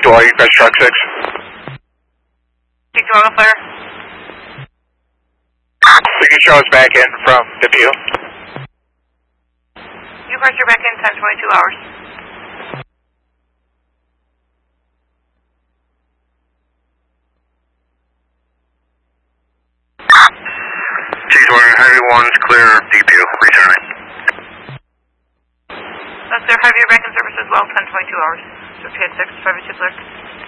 to all you guys, truck 6. Take the auto flare. You can show us back in from the view. You guys are back in 10-22 hours. T-Square, Heavy 1's clear, DPU, returning. That's their heavier back in service as well, 10-22 hours. So 2 6, 5 2 clear.